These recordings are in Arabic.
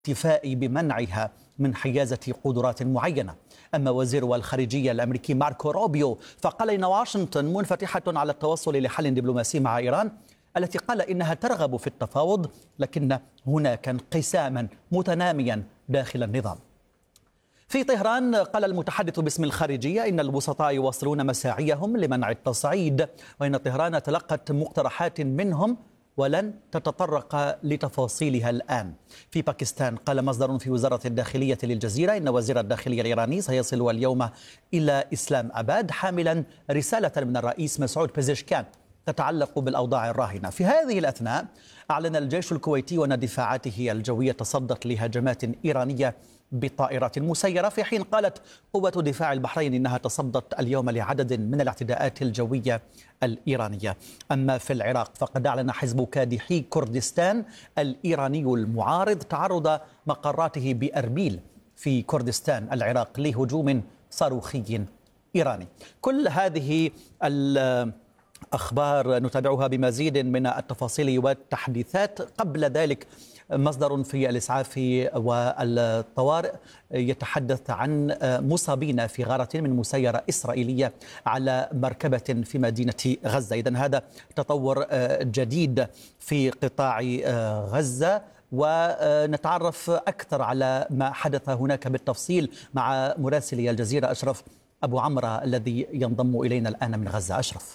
الاكتفاء بمنعها من حيازة قدرات معينة. أما وزير الخارجية الأمريكي ماركو روبيو فقال إن واشنطن منفتحة على التوصل لحل دبلوماسي مع إيران، التي قال إنها ترغب في التفاوض، لكن هناك انقساما متناميا داخل النظام. في طهران قال المتحدث باسم الخارجية إن الوسطاء يواصلون مساعيهم لمنع التصعيد، وإن طهران تلقت مقترحات منهم ولن تتطرق لتفاصيلها الآن. في باكستان قال مصدر في وزارة الداخلية للجزيرة إن وزير الداخلية الإيراني سيصل اليوم إلى إسلام أباد حاملا رسالة من الرئيس مسعود بيزشكان تتعلق بالأوضاع الراهنة. في هذه الأثناء أعلن الجيش الكويتي أن دفاعاته الجوية تصدت لهجمات إيرانية بطائرات مسيرة، في حين قالت قوة دفاع البحرين إنها تصدت اليوم لعدد من الاعتداءات الجوية الإيرانية. أما في العراق فقد أعلن حزب كادحي كردستان الإيراني المعارض تعرض مقراته بأربيل في كردستان العراق لهجوم صاروخي إيراني. كل هذه الأخبار نتابعها بمزيد من التفاصيل والتحديثات. قبل ذلك مصدر في الإسعاف والطوارئ يتحدث عن مصابين في غارة من مسيرة إسرائيلية على مركبة في مدينة غزة. إذن هذا تطور جديد في قطاع غزة، ونتعرف أكثر على ما حدث هناك بالتفصيل مع مراسلي الجزيرة أشرف أبو عمرة الذي ينضم إلينا الآن من غزة. أشرف.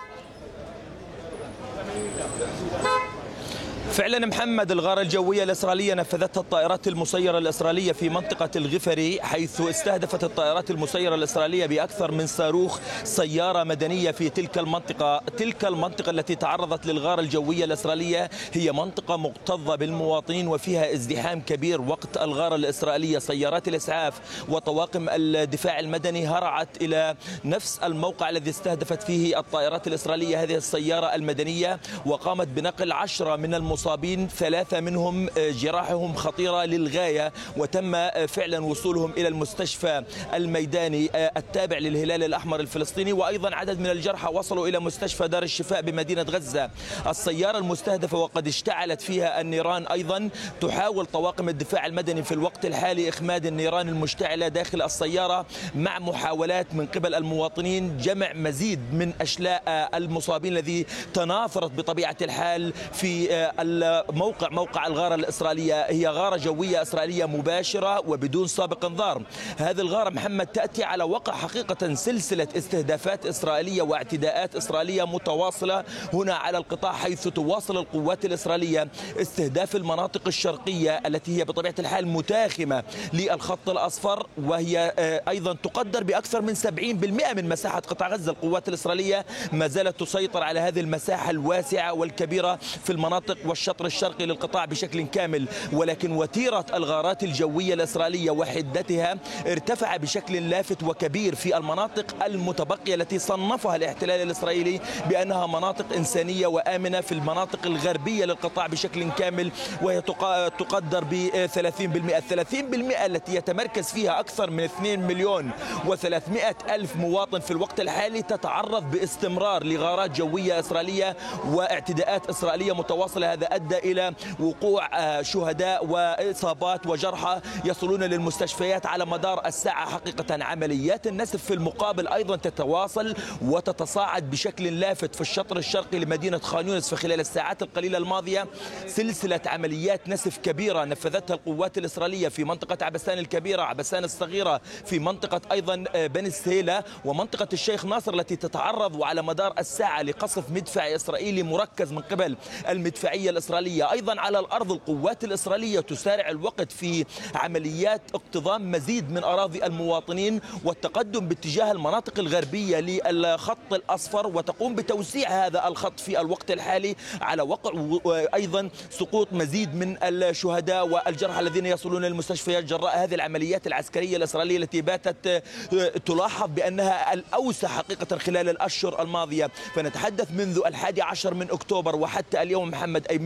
فعلا محمد، الغارة الجوية الإسرائيلية نفذتها الطائرات المسيرة الإسرائيلية في منطقة الغفري، حيث استهدفت الطائرات المسيرة الإسرائيلية بأكثر من صاروخ سيارة مدنية في تلك المنطقة التي تعرضت للغارة الجوية الإسرائيلية هي منطقة مكتظة بالمواطنين وفيها ازدحام كبير وقت الغارة الإسرائيلية. سيارات الإسعاف وطواقم الدفاع المدني هرعت إلى نفس الموقع الذي استهدفت فيه الطائرات الإسرائيلية هذه السيارة المدنية، وقامت بنقل 10 من المصابين، 3 منهم جراحهم خطيرة للغاية، وتم فعلا وصولهم إلى المستشفى الميداني التابع للهلال الأحمر الفلسطيني، وأيضا عدد من الجرحى وصلوا إلى مستشفى دار الشفاء بمدينة غزة. السيارة المستهدفة وقد اشتعلت فيها النيران، أيضا تحاول طواقم الدفاع المدني في الوقت الحالي إخماد النيران المشتعلة داخل السيارة، مع محاولات من قبل المواطنين جمع مزيد من أشلاء المصابين الذي تناثرت بطبيعة الحال في موقع الغارة الإسرائيلية. هي غارة جوية إسرائيلية مباشرة وبدون سابق انذار. هذه الغارة محمد تأتي على وقع حقيقة سلسلة استهدافات إسرائيلية واعتداءات إسرائيلية متواصلة هنا على القطاع، حيث تواصل القوات الإسرائيلية استهداف المناطق الشرقية التي هي بطبيعة الحال متاخمة للخط الأصفر، وهي أيضا تقدر بأكثر من 70% من مساحة قطاع غزة. القوات الإسرائيلية ما زالت تسيطر على هذه المساحة الواسعة والكبيرة في المناطق والشطر الشرقي للقطاع بشكل كامل، ولكن وتيرة الغارات الجوية الإسرائيلية وحدتها ارتفع بشكل لافت وكبير في المناطق المتبقية التي صنفها الاحتلال الإسرائيلي بأنها مناطق إنسانية وآمنة في المناطق الغربية للقطاع بشكل كامل، وهي تقدر ب 30%. التي يتمركز فيها أكثر من 2,300,000 مواطن في الوقت الحالي تتعرض باستمرار لغارات جوية إسرائيلية واعتداءات إسرائيلية متواصلة. هذا أدى إلى وقوع شهداء وإصابات وجرحى يصلون للمستشفيات على مدار الساعة. حقيقة عمليات النسف في المقابل أيضا تتواصل وتتصاعد بشكل لافت في الشطر الشرقي لمدينة خان يونس. فخلال الساعات القليلة الماضية سلسلة عمليات نسف كبيرة نفذتها القوات الإسرائيلية في منطقة عبسان الكبيرة، عبسان الصغيرة، في منطقة أيضا بني السهيلة، ومنطقة الشيخ ناصر التي تتعرض على مدار الساعة لقصف مدفعي إسرائيلي مركز من قبل المدفعية الإسرائيلية. أيضا على الأرض القوات الإسرائيلية تسارع الوقت في عمليات اقتضام مزيد من أراضي المواطنين والتقدم باتجاه المناطق الغربية للخط الأصفر، وتقوم بتوسيع هذا الخط في الوقت الحالي على وقع أيضا سقوط مزيد من الشهداء والجرحى الذين يصلون للمستشفيات جراء هذه العمليات العسكرية الإسرائيلية التي باتت تلاحظ بأنها الأوسع حقيقة خلال الأشهر الماضية. فنتحدث منذ 11 من أكتوبر وحتى اليوم محمد، أي منذ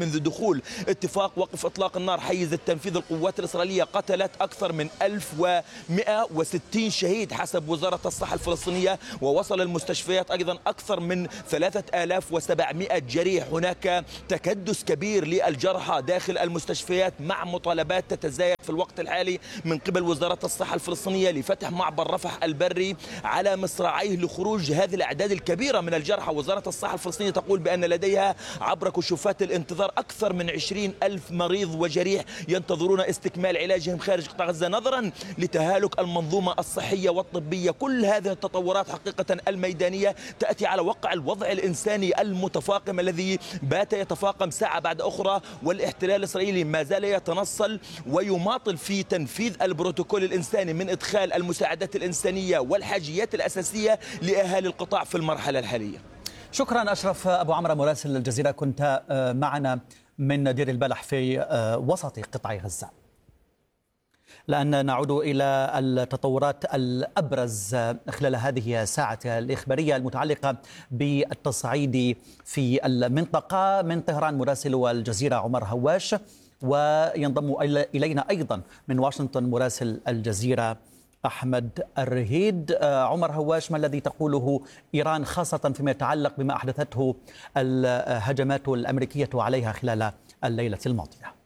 منذ دخول اتفاق وقف إطلاق النار حيز التنفيذ القوات الإسرائيلية قتلت أكثر من 1160 شهيد حسب وزارة الصحة الفلسطينية، ووصل المستشفيات أيضا أكثر من 3700 جريح. هناك تكدس كبير للجرحى داخل المستشفيات مع مطالبات تتزايد في الوقت الحالي من قبل وزارة الصحة الفلسطينية لفتح معبر رفح البري على مصراعيه لخروج هذه الأعداد الكبيرة من الجرحى. وزارة الصحة الفلسطينية تقول بأن لديها عبر كشوفات الانتظار أكثر من 20,000 مريض وجريح ينتظرون استكمال علاجهم خارج قطاع غزة نظرا لتهالك المنظومة الصحية والطبية. كل هذه التطورات حقيقة الميدانية تأتي على وقع الوضع الإنساني المتفاقم الذي بات يتفاقم ساعة بعد أخرى، والاحتلال الإسرائيلي ما زال يتنصل ويماطل في تنفيذ البروتوكول الإنساني من إدخال المساعدات الإنسانية والحاجيات الأساسية لأهالي القطاع في المرحلة الحالية. شكرا أشرف أبو عمرو مراسل الجزيرة، كنت معنا من دير البلح في وسط قطاع غزة. الآن نعود إلى التطورات الأبرز خلال هذه الساعة الإخبارية المتعلقة بالتصعيد في المنطقة. من طهران مراسل الجزيرة عمر هواش، وينضم إلينا أيضا من واشنطن مراسل الجزيرة أحمد الرهيد. عمر هواش، ما الذي تقوله إيران خاصة فيما يتعلق بما أحدثته الهجمات الأمريكية عليها خلال الليلة الماضية؟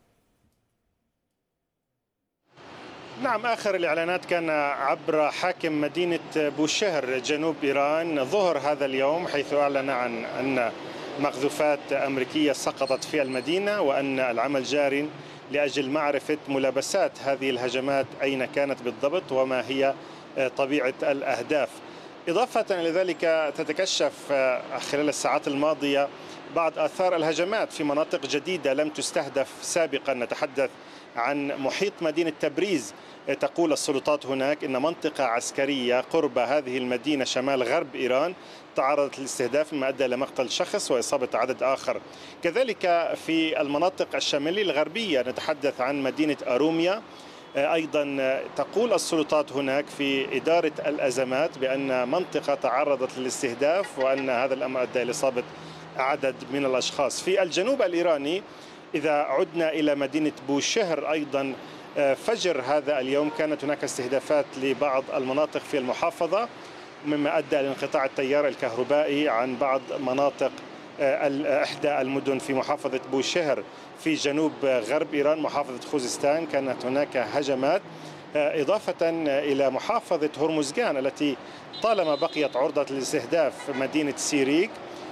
نعم، آخر الإعلانات كان عبر حاكم مدينة بوشهر جنوب إيران ظهر هذا اليوم، حيث أعلن عن أن مقذوفات أمريكية سقطت في المدينة، وأن العمل جار لأجل معرفة ملابسات هذه الهجمات أين كانت بالضبط وما هي طبيعة الأهداف. إضافة إلى ذلك تتكشف خلال الساعات الماضية بعض آثار الهجمات في مناطق جديدة لم تستهدف سابقا. نتحدث عن محيط مدينة تبريز. تقول السلطات هناك إن منطقة عسكرية قرب هذه المدينة شمال غرب إيران تعرضت للاستهداف مما أدى إلى مقتل شخص وإصابة عدد آخر. كذلك في المناطق الشمالية الغربية نتحدث عن مدينة أروميا. أيضا تقول السلطات هناك في إدارة الأزمات بأن منطقة تعرضت للاستهداف، وأن هذا الأمر أدى إلى إصابة عدد من الأشخاص. في الجنوب الإيراني إذا عدنا إلى مدينة بوشهر أيضا فجر هذا اليوم كانت هناك استهدافات لبعض المناطق في المحافظة، مما أدى إلى انقطاع التيار الكهربائي عن بعض مناطق إحدى المدن في محافظة بوشهر في جنوب غرب إيران، محافظة خوزستان. كانت هناك هجمات، إضافة إلى محافظة هرمزغان التي طالما بقيت عرضة للاستهداف. مدينة سيريك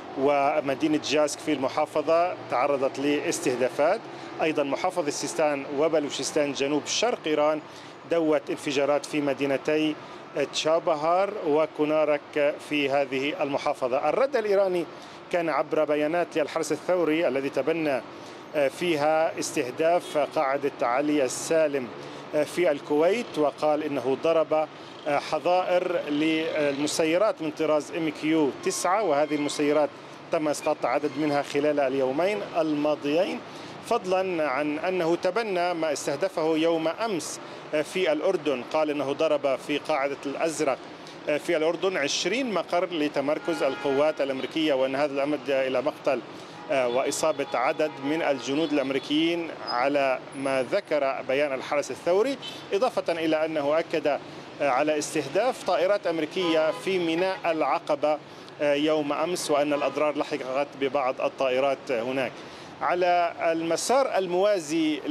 ومدينة جاسك في المحافظة تعرضت لاستهدافات. أيضا محافظة سيستان وبلوشستان جنوب شرق إيران دوت انفجارات في مدينتي تشابهار وكونارك في هذه المحافظة. الرد الإيراني كان عبر بيانات للحرس الثوري الذي تبنى فيها استهداف قاعدة علي السالم في الكويت، وقال إنه ضرب حظائر للمسيرات من طراز MQ-9، وهذه المسيرات تم إسقاط عدد منها خلال اليومين الماضيين، فضلا عن أنه تبنى ما استهدفه يوم أمس في الأردن. قال إنه ضرب في قاعدة الأزرق في الأردن 20 مقر لتمركز القوات الأمريكية، وأن هذا الأمر أدى إلى مقتل وإصابة عدد من الجنود الأمريكيين على ما ذكر بيان الحرس الثوري. إضافة إلى أنه أكد على استهداف طائرات أمريكية في ميناء العقبة يوم أمس، وأن الأضرار لحقت ببعض الطائرات هناك. على المسار الموازي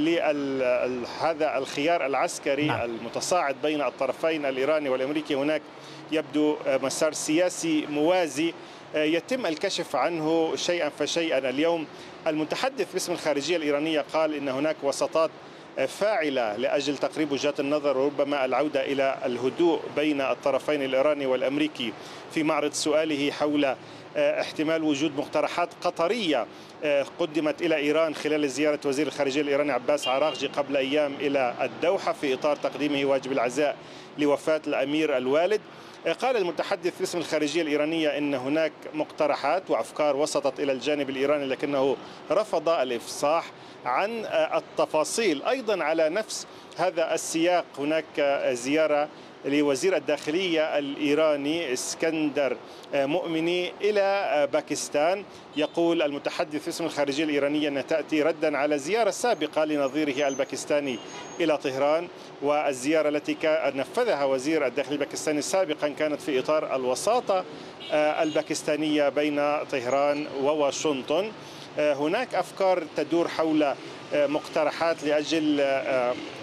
لهذا الخيار العسكري المتصاعد بين الطرفين الإيراني والأمريكي، هناك يبدو مسار سياسي موازي يتم الكشف عنه شيئا فشيئا. اليوم المتحدث باسم الخارجية الإيرانية قال إن هناك وساطات فاعلة لأجل تقريب وجهات النظر وربما العودة إلى الهدوء بين الطرفين الإيراني والأمريكي. في معرض سؤاله حول احتمال وجود مقترحات قطرية قدمت إلى إيران خلال زيارة وزير الخارجية الإيراني عباس عراقجي قبل أيام إلى الدوحة في إطار تقديمه واجب العزاء لوفاة الأمير الوالد، قال المتحدث باسم الخارجية الإيرانية إن هناك مقترحات وأفكار وصلت إلى الجانب الإيراني، لكنه رفض الإفصاح عن التفاصيل. أيضا على نفس هذا السياق هناك زيارة لوزير الداخلية الإيراني اسكندر مؤمني إلى باكستان. يقول المتحدث باسم الخارجية الإيرانية أنها تأتي ردا على زيارة سابقة لنظيره الباكستاني إلى طهران، والزيارة التي نفذها وزير الداخلية الباكستاني سابقا كانت في إطار الوساطة الباكستانية بين طهران وواشنطن. هناك أفكار تدور حول مقترحات لأجل